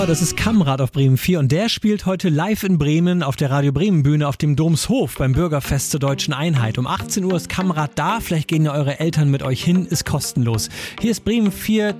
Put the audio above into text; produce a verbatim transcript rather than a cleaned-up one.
Das ist Kammrad auf Bremen vier und der spielt heute live in Bremen auf der Radio Bremen Bühne auf dem Domshof beim Bürgerfest zur Deutschen Einheit. Um achtzehn Uhr ist Kammrad da, vielleicht gehen ja eure Eltern mit euch hin, ist kostenlos. Hier ist Bremen vier